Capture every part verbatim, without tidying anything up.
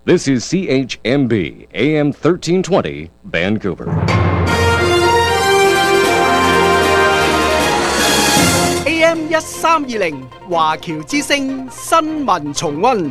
This is C H M B, A M thirteen twenty, Vancouver. A M 一三二零華僑之聲新聞重溫。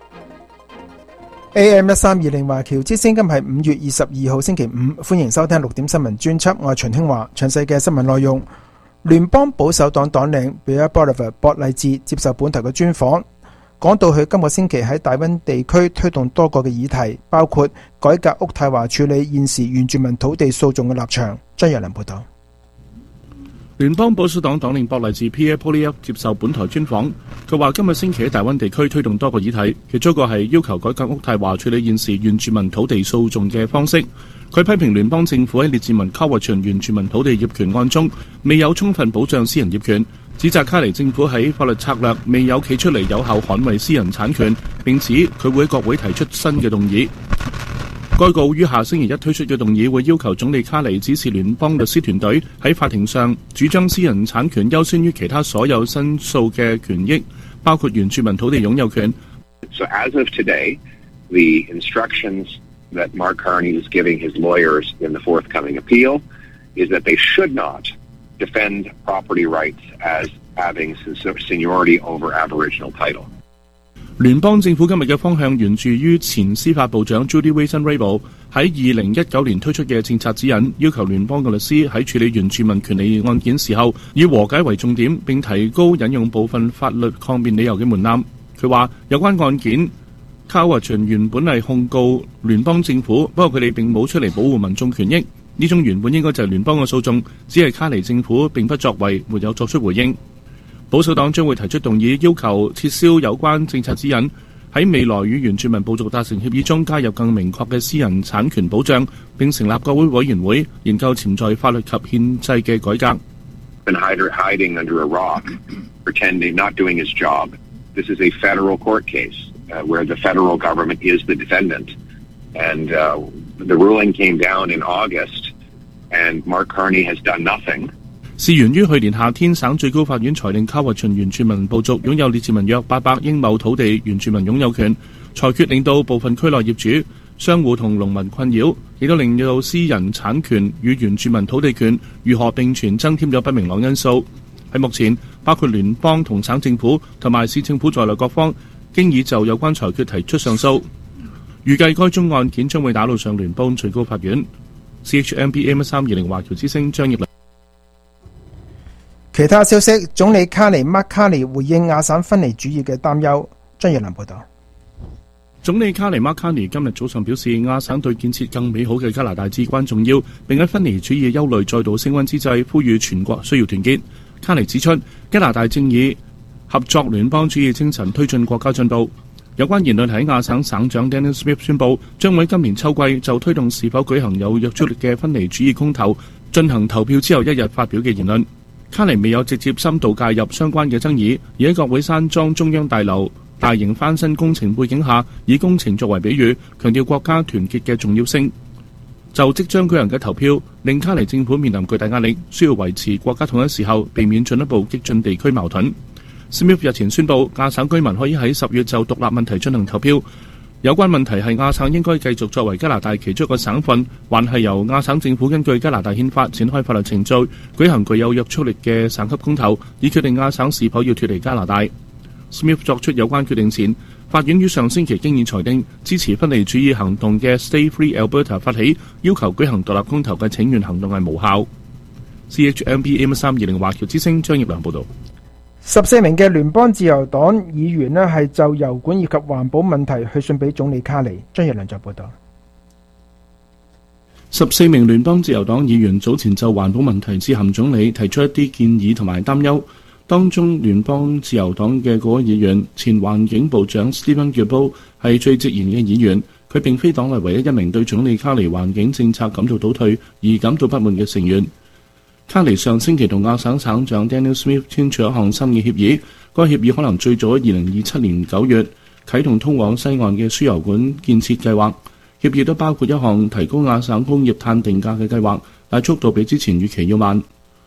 A M 一三二零華僑之聲今日係五月二十二號星期五，歡迎收聽六點新聞專輯，我係秦興華。詳細嘅新聞內容，聯邦保守黨黨領 Bear Bolivar 博勵治接受本台嘅專訪，講到佢今個星期喺大溫地區推動多個嘅議題，包括改革渥太華處理現時原住民土地訴訟嘅立場。張若良報道。 聯邦保守黨黨領博勵治 Pierre Poilievre 接受本台專訪，佢話今日星期喺大溫地區推動多個議題，其中一個係要求改革渥太華處理現時原住民土地訴訟嘅方式。佢批評聯邦政府喺列治文卡華泉原住民土地業權案中未有充分保障私人業權，指責卡尼政府喺法律策略未有企出嚟有效捍衛私人產權，並指佢會喺國會提出新嘅動議。該告於下星期一推出嘅動議會要求總理卡尼指示聯邦律師團隊喺法庭上主張私人產權優先於其他所有申訴嘅權益，包括原住民土地擁有權。 So as of today, the instructions that Mark Carney is giving his lawyers in the forthcoming appeal is that they should not defend property rights as having seniority over Aboriginal title. 聯邦政府今日嘅方向源自於前司法部長 Judy Wilson-Raybould 喺二零一九年推出嘅政策指引，要求聯邦嘅律師喺處理原住民權利案件時候，以和解為重點，並提高引用部分法律抗辯理由嘅門檻。佢話有關案件，卡華泉原本係控告聯邦政府，不過佢哋並冇出嚟保護民眾權益。呢種原本應該就係聯邦嘅訴訟，只係卡尼政府並不作為，沒有作出回應。保守黨將會提出動議，要求撤銷有關政策指引，喺未來與原住民部族達成協議中加入更明確嘅私人產權保障，並成立國會委員會研究潛在法律及憲制嘅改革。 Been hiding under a rock, pretending not doing his job. This is a federal court case uh, where the federal government is the defendant, and uh, the ruling came down in August, and Mark Carney has done nothing. 事源於去年夏天，省最高法院裁定卡華泉原住民部族擁有列治文約八百英畝土地原住民擁有權，裁決令到部分區內業主、商戶同農民困擾，亦都令到私人產權與原住民土地權如何並存增添咗不明朗因素。喺目前，包括聯邦同省政府同埋市政府在內各方，經已就有關裁決提出上訴。預計該宗案件將會打到上聯邦最高法院。C H M B A M 一三二零華僑之聲張業良。 其他消息，總理卡尼 Mark Carney 回應亞省分離主義嘅擔憂。張若良報道。 總理卡尼 Mark Carney 今日早上表示，亞省對建設更美好嘅加拿大至關重要，並喺分離主義憂慮再度升溫之際，呼籲全國需要團結。卡尼指出，加拿大正以合作聯邦主義精神推進國家進步。有關言論喺亞省省長 Daniel Smith 宣布，將會今年秋季就推動是否舉行有約束力嘅分離主義公投進行投票之後一日發表嘅言論。卡尼未有直接深度介入相關嘅爭議，而喺國會山莊中央大樓大型翻新工程背景下，以工程作為比喻，強調國家團結嘅重要性。就即將舉行嘅投票，令卡尼政府面臨巨大壓力，需要維持國家統一時候，避免進一步激進地區矛盾。Smith 日前宣布，亞省居民可以喺十月就獨立問題進行投票。有關問題係亞省應該繼續作為加拿大其中一個省份，還係由亞省政府根據加拿大憲法展開法律程序，舉行具有約束力嘅省級公投，以決定亞省是否要脫離加拿大。Smith 作出有關決定前，法院於上星期經已裁定，支持分離主義行動嘅 Stay Free Alberta 發起要求舉行獨立公投嘅請願行動係無效。C H M B A M 三二零華僑之聲張業良報導。 十四名嘅聯邦自由黨議員呢係就油管以及環保問題去信俾總理卡尼。張若良再報道。 十四名聯邦自由黨議員早前就環保問題致函總理，提出一啲建議同埋擔憂。當中聯邦自由黨嘅嗰位議員前環境部長 Stephen Guilbeault 係最直言嘅議員，佢並非黨內唯一一名對總理卡尼環境政策感到倒退而感到不滿嘅成員。卡尼上星期同亞省省長 Daniel Smith 簽署一項新嘅協議，該協議可能最早喺二零二七年九月啟動通往西岸嘅輸油管建設計劃。協議都包括一項提高亞省工業碳定價嘅計劃，但速度比之前預期要慢。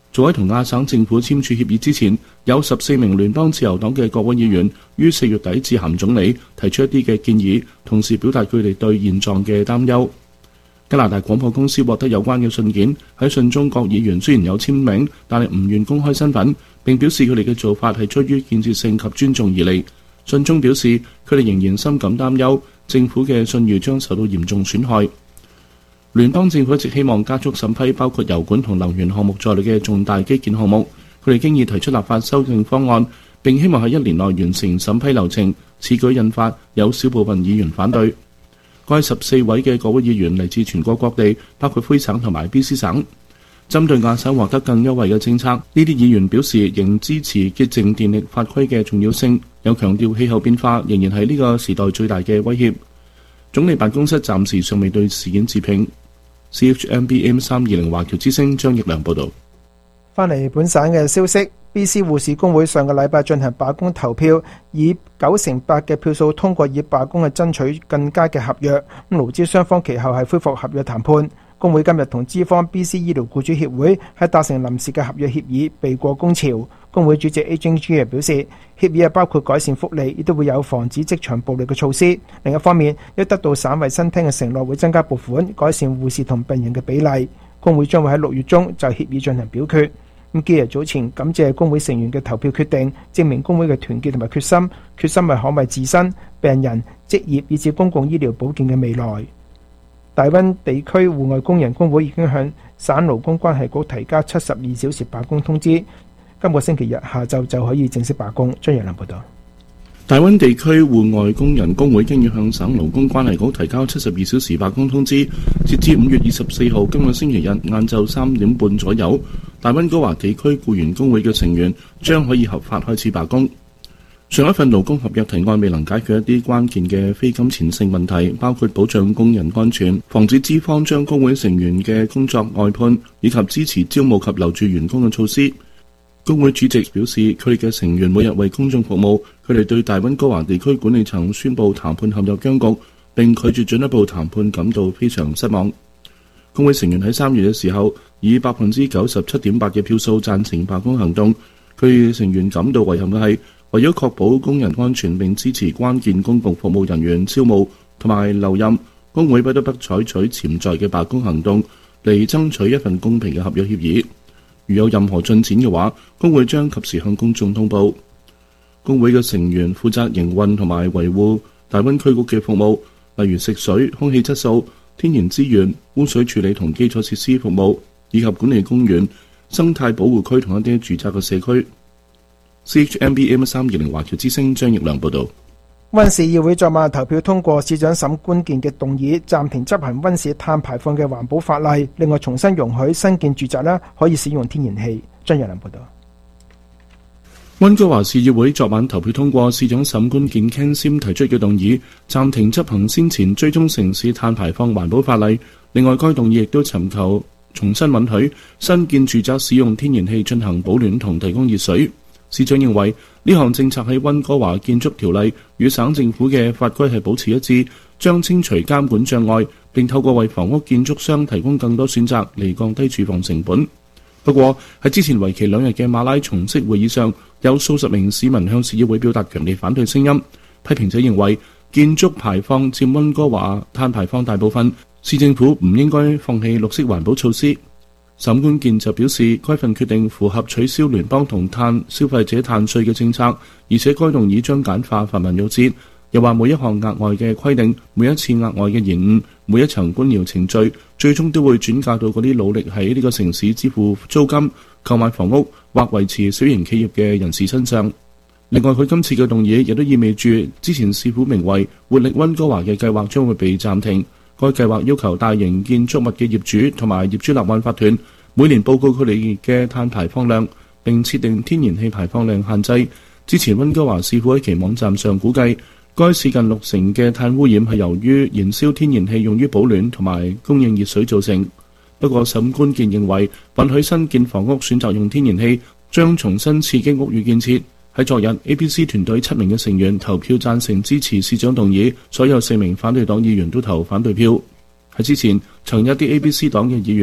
早喺同亞省政府簽署協議之前，有十四名聯邦自由黨嘅國會議員於四月底致函總理，提出一啲嘅建議，同時表達佢哋對現狀嘅擔憂。加拿大廣播公司獲得有關嘅信件，喺信中各議員雖然有簽名，但係唔願公開身份，並表示佢哋嘅做法係出於建設性及尊重而嚟。信中表示，佢哋仍然深感擔憂，政府嘅信譽將受到嚴重損害。聯邦政府一直希望加速審批包括油管同能源項目在內嘅重大基建項目，佢哋經已提出立法修正方案，並希望喺一年內完成審批流程。此舉引發有少部分議員反對。該十四位嘅國會議員嚟自全國各地，包括魁省同埋 B C 省。針對亞省獲得更優惠嘅政策，呢啲議員表示仍支持潔淨電力法規嘅重要性，又強調氣候變化仍然係呢個時代最大嘅威脅。總理辦公室暫時尚未對事件置評。C H M B A M 三二零華僑之聲張奕良報道。 翻嚟本省嘅消息 ，B C 護士工會上個禮拜進行罷工投票，以九成八嘅票數通過以罷工去爭取更佳嘅合約。咁勞資雙方其後係恢復合約談判。工會今日同資方 B C 醫療僱主協會係達成臨時嘅合約協議，避過工潮。工會主席 A J G 表示，協議係包括改善福利，亦都會有防止職場暴力嘅措施。另一方面，亦得到省衛生廳嘅承諾，會增加撥款，改善護士同病人嘅比例。工會將會喺六月中就協議進行表決。咁基日早前感謝工會成員嘅投票決定，證明工會嘅團結同埋決心，決心係捍衛自身、病人、職業以至公共醫療保健嘅未來。大溫地區戶外工人工會已經向省勞工關係局提交七十二小時罷工通知，今個星期日下晝就可以正式罷工。張陽林報道。 大溫地區戶外工人工會經已向省勞工關係局提交七十二小時罷工通知，截至五月二十四號今個星期日晏晝三點半左右，大溫哥華地區僱員工會嘅成員將可以合法開始罷工。上一份勞工合約提案未能解決一啲關鍵嘅非金錢性問題，包括保障工人安全、防止資方將工會成員嘅工作外判，以及支持招募及留住員工嘅措施。工會主席表示，佢哋嘅成員每日為公眾服務，佢哋對大溫哥華地區管理層宣布談判陷入僵局，並拒絕進一步談判感到非常失望。工會成員喺三月嘅時候以百分之九十七點八嘅票數贊成罷工行動。佢哋成員感到遺憾嘅係，為咗確保工人安全並支持關鍵公共服務人員招募同埋留任，工會不得不採取潛在嘅罷工行動嚟爭取一份公平嘅合約協議。如有任何進展嘅話，工會將及時向公眾通報。工會嘅成員負責營運同埋維護大溫區局嘅服務，例如食水、空氣質素、天然資源、污水處理同基礎設施服務，以及管理公園、生態保護區同一啲住宅嘅社區。C H M B A M 三二零華僑之聲張奕良報道。 溫市議會昨晚投票通過市長沈觀健嘅動議，暫停執行溫市碳排放嘅環保法例，另外重新容許新建住宅咧可以使用天然氣。張奕良報道。 溫哥華市議會昨晚投票通過市長沈觀健 Ken Sim 提出嘅動議，暫停執行先前追蹤城市碳排放環保法例。另外，該動議亦都尋求重新允許新建住宅使用天然氣進行保暖同提供熱水。市長認為呢項政策喺溫哥華建築條例與省政府嘅法規係保持一致，將清除監管障礙，並透過為房屋建築商提供更多選擇嚟降低住房成本。不過喺之前為期兩日嘅馬拉松式會議上，有數十名市民向市議會表達強烈反對聲音。批評者認為建築排放佔溫哥華碳排放大部分，市政府唔應該放棄綠色環保措施。沈觀健就表示，該份決定符合取消聯邦同碳消費者碳稅嘅政策，而且該動議將簡化繁文縟節。又話每一項額外嘅規定、每一次額外嘅延誤、每一層官僚程序，最終都會轉嫁到嗰啲努力喺呢個城市支付租金、購買房屋或維持小型企業嘅人士身上。另外，佢今次嘅動議亦都意味住之前市府名為活力溫哥華嘅計劃將會被暫停。該計劃要求大型建築物嘅業主同埋業主立案法團每年報告佢哋嘅碳排放量，並設定天然氣排放量限制。之前溫哥華市府喺其網站上估計，該市近六成嘅碳污染係由於燃燒天然氣用於保暖同埋供應熱水造成。不過沈觀健認為，允許新建房屋選擇用天然氣，將重新刺激屋宇建設。喺昨日 A B C 團隊七名嘅成員投票贊成支持市長動議，所有四名反對黨議員都投反對票。喺之前，曾有啲 A B C 黨嘅議員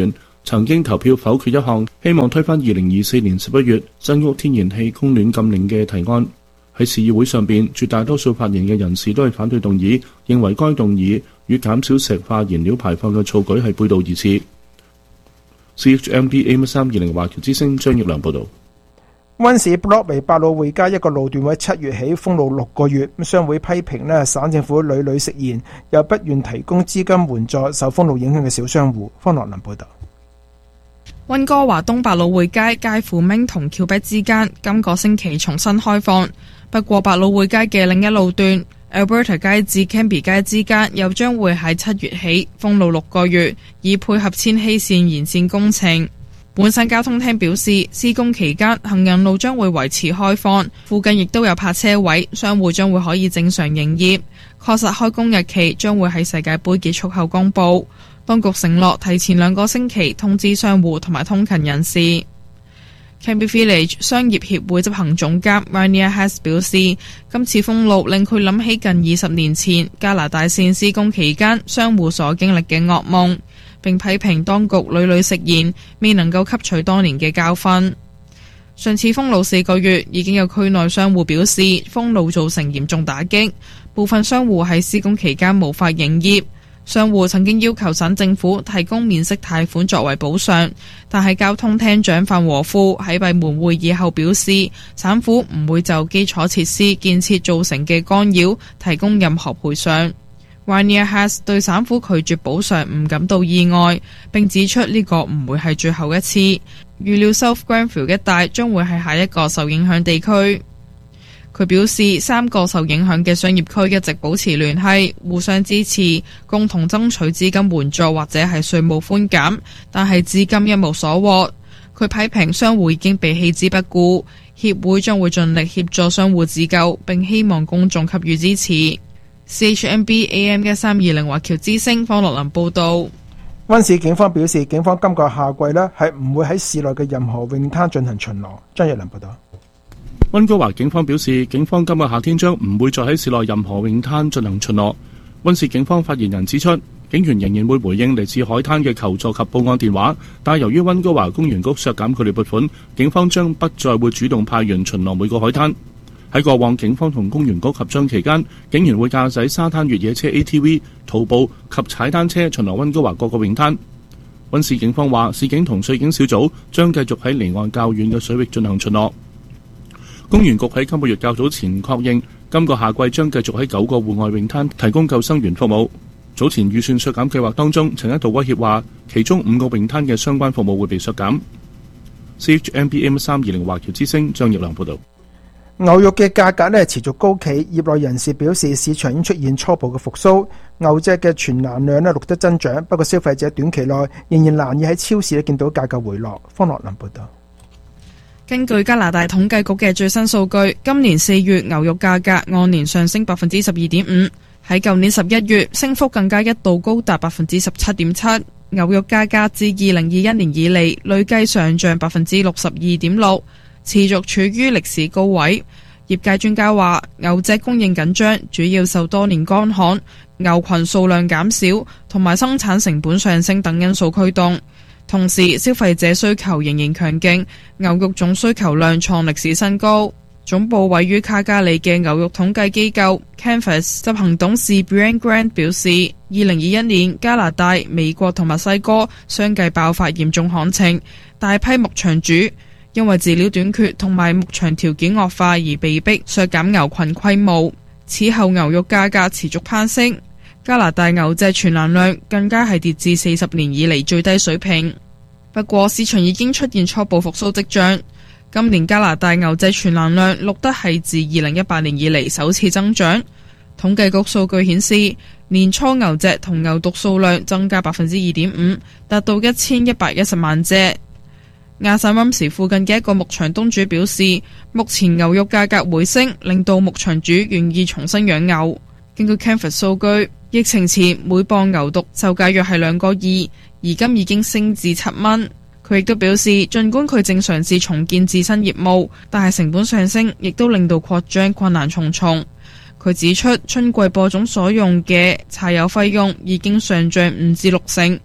曾經投票否決一項希望推翻二零二四年十一月新屋天然氣供暖禁令嘅提案。喺市議會上邊，絕大多數發言嘅人士都係反對動議，認為該動議與減少石化燃料排放嘅措舉係背道而馳。C H M B A M 三二零華僑之聲張業良報導。 溫市 Broadway 百老匯街一個路段會七月起封路六個月，商會批評呢省政府屢屢食言，又不願提供資金援助受封路影響嘅小商戶。方樂林報導。 溫哥華東百老匯街介乎明同橋壁之間，今個星期重新開放。不過百老匯街嘅另一路段 Alberta 街至 Cambie 街之間又將會喺七月起封路六個月，以配合千禧線延線工程。本省交通廳表示，施工期間行人路將會維持開放，附近亦都有泊車位，商戶將會可以正常營業。確實開工日期將會喺世界盃結束後公佈。當局承諾提前兩個星期通知商戶同埋通勤人士。Cambie Village 商業協會執行總監 Rainier Haas 表示，今次封路令佢諗起近二十年前加拿大線施工期間商戶所經歷嘅噩夢，並批評當局屢屢食言，未能夠吸取多年嘅教訓。上次封路四個月，已經有區內商戶表示封路造成嚴重打擊，部分商戶喺施工期間無法營業。商戶曾經要求省政府提供免息貸款作為補償，但係交通廳長范和富喺閉門會議後表示，省府唔會就基礎設施建設造成嘅干擾提供任何賠償。Rainier Haas 對省府拒絕補償唔感到意外，並指出呢個唔會係最後一次。預料 South Grenville 一帶將會係下一個受影響地區。佢表示，三個受影響嘅商業區一直保持聯繫，互相支持，共同爭取資金援助或者係稅務寬減，但係至今一無所獲。佢批評商戶已經被棄之不顧，協會將會盡力協助商戶自救，並希望公眾給予支持。C H M B A M 一三二零華僑之聲方樂林報導。 溫市警方表示，警方今個夏季呢係唔會喺市內嘅任何泳灘進行巡邏。張日良報導。 溫哥華警方表示，警方今個夏天將唔會再喺市內任何泳灘進行巡邏。溫市警方發言人指出，警員仍然會回應嚟自海灘嘅求助及報案電話，但由於溫哥華公園局削減佢哋撥款，警方將不再會主動派員巡邏每個海灘。喺過往警方同公園局合作期間，警員會駕駛沙灘越野車 A T V、徒步及踩單車巡邏溫哥華各個泳灘。溫市警方話，市警同水警小組將繼續喺離岸較遠嘅水域進行巡邏。公園局喺今個月較早前確認，今個夏季將繼續喺九個戶外泳灘提供救生員服務。早前預算削減計劃當中，曾一度威脅話，其中五個泳灘嘅相關服務會被削減。C H M B M 三二零華僑之聲張業良報導。 牛肉嘅價格呢持續高企，業內人士表示市場已經出現初步嘅復甦，牛隻嘅存欄量呢錄得增長，不過消費者短期內仍然難以喺超市呢見到價格回落。方樂林報導。 根據加拿大統計局嘅最新數據，今年四月牛肉價格按年上升百分之十二點五，喺舊年十一月升幅更加一度高達百分之十七點七。牛肉價格自二零二一年以嚟累計上漲百分之六十二點六，持續處於歷史高位。業界專家話，牛隻供應緊張，主要受多年乾旱、牛群數量減少同埋生產成本上升等因素驅動。同時，消費者需求仍然強勁，牛肉總需求量創歷史新高。總部位於卡加利嘅牛肉統計機構 Canvas 執行董事 Brian Grant 表示，二零二一年加拿大、美國同墨西哥相繼爆發嚴重旱情，大批牧場主因為飼料短缺同埋牧場條件惡化而被迫削減牛群規模。此後牛肉價格持續攀升。加拿大牛隻存欄量更加係跌至四十年以嚟最低水平。不過市場已經出現初步復甦跡象。今年加拿大牛隻存欄量錄得係自二零一八年以嚟首次增長。統計局數據顯示，年初牛隻同牛犢數量增加百分之二點五，達到一千一百一十萬隻。亞省溫時附近嘅一個牧場東主表示，目前牛肉價格回升，令到牧場主願意重新養牛。根據 Canvas 數據，疫情前每磅牛犢售價約係兩個二，而今已經升至七蚊。佢亦都表示，儘管佢正嘗試重建自身業務，但係成本上升，亦都令到擴張困難重重。佢指出，春季播種所用嘅柴油費用已經上漲五至六成，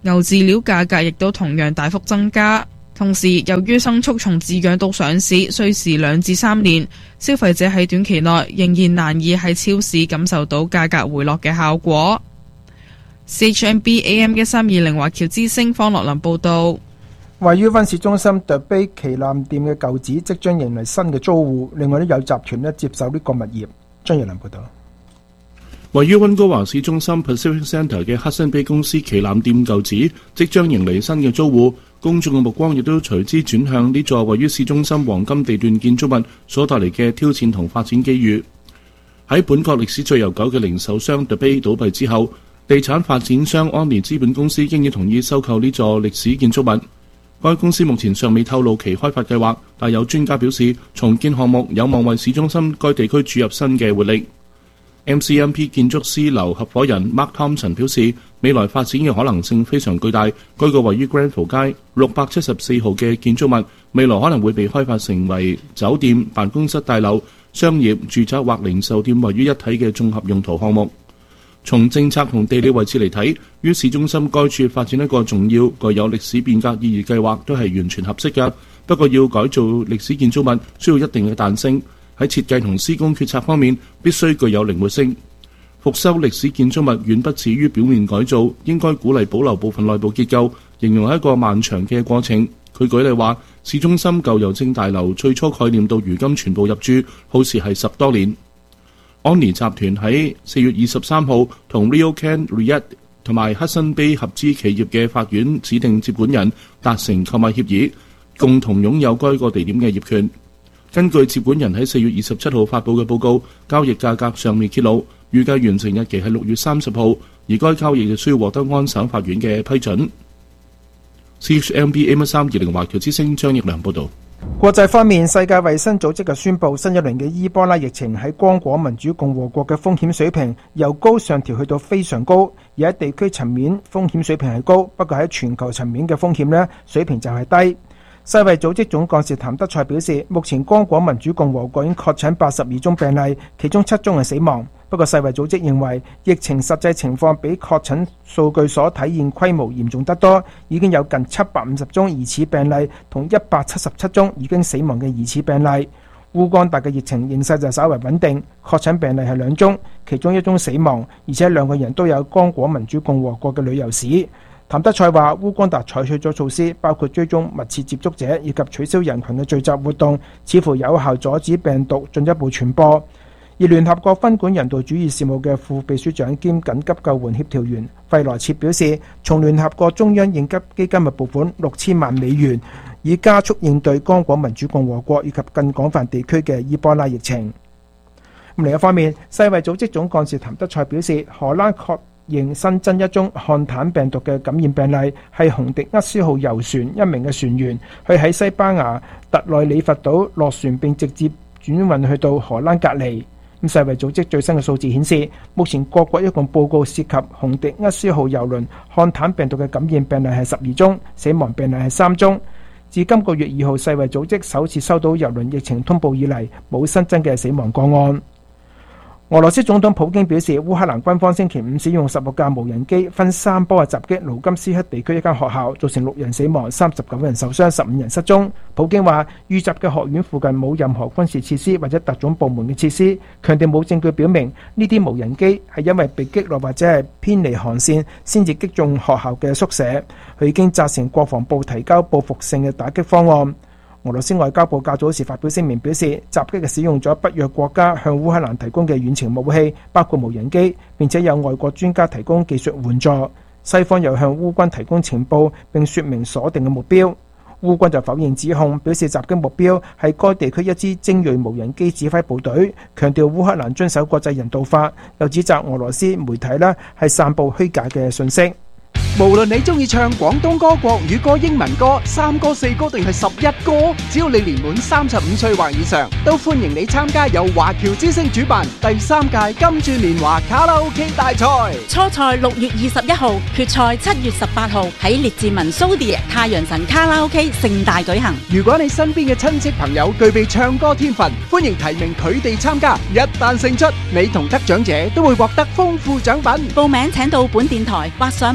牛飼料價格亦都同樣大幅增加。同時，由於牲畜從飼養到上市需時兩至三年，消費者喺短期內仍然難以喺超市感受到價格回落嘅效果。C H M B A M 一三二零華僑之星方樂林報導。 位於溫市中心 The Bay 旗艦店嘅舊址即將迎嚟新嘅租戶，另外都有集團咧接手呢個物業。張業林報導。 位於溫哥華市中心 Pacific Centre 嘅 Hudson Bay 公司旗艦店舊址即將迎嚟新嘅租戶，公眾嘅目光亦都隨之轉向呢座位於市中心黃金地段建築物所帶嚟嘅挑戰同發展機遇。喺本國歷史最悠久嘅零售商 The Bay 倒閉之後，地產發展商安妮資本公司經已同意收購呢座歷史建築物。該公司目前尚未透露其開發計劃，但有專家表示，重建項目有望為市中心該地區注入新嘅活力。M C M P 建築師樓合夥人 Mark Thompson 表示，未來發展嘅可能性非常巨大。該個位於 Granville 街六百七十四號嘅建築物，未來可能會被開發成為酒店、辦公室大樓、商業、住宅或零售店位於一體嘅綜合用途項目。從政策同地理位置嚟睇，於市中心該處發展一個重要、具有歷史變革意義計劃都係完全合適嘅。不過要改造歷史建築物需要一定嘅彈性，喺設計同施工決策方面必須具有靈活性。復修歷史建築物遠不止於表面改造，應該鼓勵保留部分內部結構，形容係一個漫長嘅過程。佢舉例話，市中心舊郵政大樓最初概念到如今全部入住，耗時係十多年。安妮集團喺四月二十三號同 RioCan REIT 同埋 Hudson Bay 合資企業嘅法院指定接管人達成購買協議，共同擁有該個地點嘅業權。根據接管人喺四月二十七號發布嘅報告，交易價格尚未揭露，預計完成日期係六月三十號，而該交易就需要獲得安省法院嘅批准。C H M B A M 一三二零華僑之星張奕良報導。 國際方面，世界衛生組織就宣布新一輪嘅伊波拉疫情喺剛果民主共和國嘅風險水平由高上調去到非常高，而喺地區層面風險水平係高，不過喺全球層面嘅風險呢水平就係低。世衛組織總幹事譚德塞表示，目前剛果民主共和國已經確診八十二宗病例，其中七宗係死亡。不過世衛組織認為疫情實際情況比確診數據所體現規模嚴重得多，已經有近七百五十宗疑似病例同一百七十七宗已經死亡嘅疑似病例。烏干達嘅疫情形勢就稍為穩定，確診病例係兩宗，其中一宗死亡，而且兩個人都有剛果民主共和國嘅旅遊史。譚德塞話，烏干達採取咗措施，包括追蹤密切接觸者以及取消人群嘅聚集活動，似乎有效阻止病毒進一步傳播。而聯合國分管人道主義事務嘅副秘書長兼緊急救援協調員費萊切表示，從聯合國中央應急基金嘅撥款六千萬美元，以加速應對剛果民主共和國以及更廣泛地區嘅伊波拉疫情。另一方面，世衛組織總幹事譚德塞表示，荷蘭確認新增一宗漢坦病毒嘅感染病例，係洪迪厄斯號遊船一名嘅船員，佢喺西班牙特內里佛島落船並直接轉運去到荷蘭隔離。咁世衛組織最新嘅數字顯示，目前各國一共報告涉及洪迪厄斯號郵輪漢坦病毒嘅感染病例係十二宗，死亡病例係三宗。自今個月二號世衛組織首次收到郵輪疫情通報以嚟，冇新增嘅死亡個案。俄羅斯總統普京表示，烏克蘭軍方星期五使用十六架無人機分三波嘅襲擊盧甘斯克地區一間學校，造成六人死亡、三十九人受傷、十五人失蹤。普京話，遇襲嘅學院附近冇任何軍事設施或者特種部門嘅設施，強調冇證據表明呢啲無人機係因為被擊落或者係偏離航線先至擊中學校嘅宿舍。佢已經責成國防部提交報復性嘅打擊方案。俄羅斯外交部較早時發表聲明表示，襲擊係使用咗北約國家向烏克蘭提供嘅遠程武器，包括無人機，並且有外國專家提供技術援助。西方又向烏軍提供情報並說明鎖定嘅目標。烏軍就否認指控，表示襲擊目標係該地區一支精銳無人機指揮部隊，強調烏克蘭遵守國際人道法，又指責俄羅斯媒體呢係散佈虛假嘅信息。 無論你中意唱廣東歌、國語歌、英文歌、三歌、四歌定係十一歌，只要你年滿三十五歲或以上，都歡迎你參加由華僑之星主辦第三屆金鑽年華卡拉 OK 大賽。 初賽六月二十一號，決賽七月十八號喺列治文蘇迪太陽神卡拉 OK 盛大舉行。 如果你身邊嘅親戚朋友具備唱歌天分，歡迎提名佢哋參加。一旦勝出，你同得獎者都會獲得豐富獎品。 報名請到本電台或上網 A M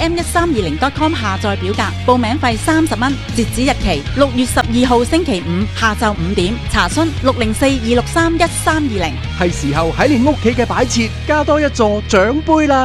m 一三二零 dot com 下載表格，報名費三十蚊，截止日期六月十二號星期五下晝五點。查詢六零四二六三一三二零。 係時候喺你屋企嘅擺設加多一座獎杯啦！